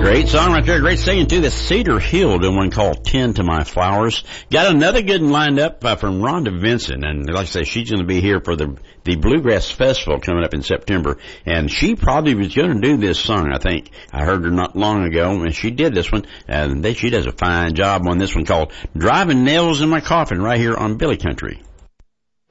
Great song right there. Great singing, too. The Cedar Hill doing one called 10 to My Flowers. Got another good one lined up from Rhonda Vincent. And like I say, she's going to be here for the Bluegrass Festival coming up in September. And she probably was going to do this song, I think. I heard her not long ago, and she did this one. And she does a fine job on this one called Driving Nails in My Coffin right here on Billy Country.